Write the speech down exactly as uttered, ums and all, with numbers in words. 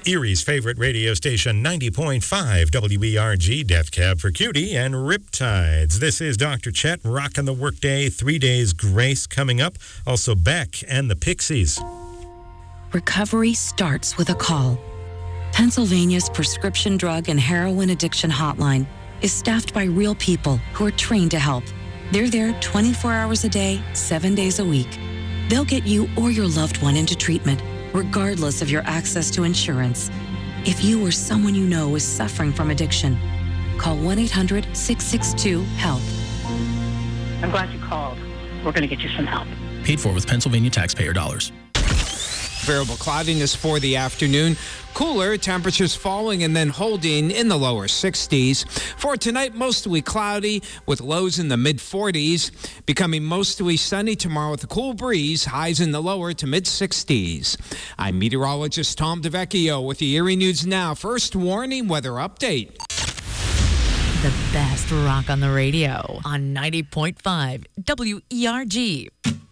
Erie's favorite radio station, ninety point five W E R G, Death Cab for Cutie, and Riptides. This is Doctor Chet, rocking the workday, Three Days Grace coming up. Also Beck and the Pixies. Recovery starts with a call. Pennsylvania's prescription drug and heroin addiction hotline is staffed by real people who are trained to help. They're there twenty-four hours a day, seven days a week. They'll get you or your loved one into treatment, regardless of your access to insurance. If you or someone you know is suffering from addiction, call one eight hundred six six two HELP. I'm glad you called. We're going to get you some help. Paid for with Pennsylvania taxpayer dollars. Variable cloudiness for the afternoon. Cooler, temperatures falling and then holding in the lower sixties. For tonight, mostly cloudy with lows in the mid forties. Becoming mostly sunny tomorrow with a cool breeze, highs in the lower to mid sixties. I'm meteorologist Tom DeVecchio with the Erie News Now. First warning weather update. The best rock on the radio on ninety point five W E R G.